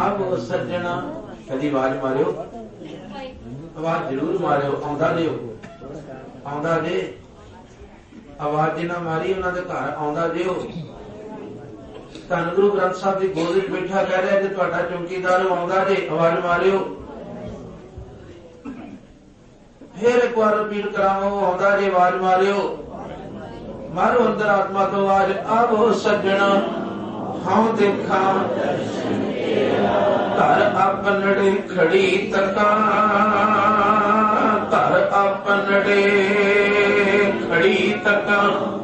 ਆਵੋ ਸੱਜਣਾ। ਕਦੀ ਆਵਾਜ਼ ਮਾਰਿਓ, ਆਵਾਜ਼ ਜ਼ਰੂਰ ਮਾਰਿਓ। ਆਉਂਦਾ ਦਿਓ, ਆਉਂਦਾ ਦੇ। ਆਵਾਜ਼ ਜਿੰਨਾ ਮਾਰੀ ਉਹਨਾਂ ਦੇ ਘਰ ਆਉਂਦਾ ਦਿਓ। ਧੰਨ ਗੁਰੂ ਗ੍ਰੰਥ ਸਾਹਿਬ ਦੀ ਗੋਦ ਵਿੱਚ ਬੈਠਾ ਕਹਿ ਰਿਹਾ ਕਿ ਤੁਹਾਡਾ ਚੌਕੀਦਾਰ ਆਉਂਦਾ ਜੇ, ਆਵਾਜ਼ ਮਾਰਿਓ। ਫੇਰ ਇੱਕ ਵਾਰ ਰਿਪੀਟ ਕਰਾਵਾਂ, ਆਉਂਦਾ ਜੇ, ਆਵਾਜ਼ ਮਾਰਿਓ। ਮਾਰੋ ਅੰਦਰ ਆਤਮਾ ਤੋਂ ਆਵਾਜ਼, ਆਵੋ ਸੱਜਣਾ ਹਉ ਦੇਖਾਂ ਘਰ ਆਪਨੜੇ ਖੜੀ ਤਕਾਂ, ਘਰ ਆਪਨੜੇ ਖੜੀ ਤਕਾਂ।